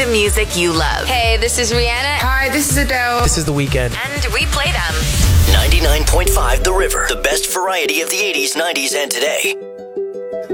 music you love. Hey, this is Rihanna. Hi, this is Adele. This is The Weeknd. And we play them. 99.5 The River. The best variety of the 80s, 90s, and today.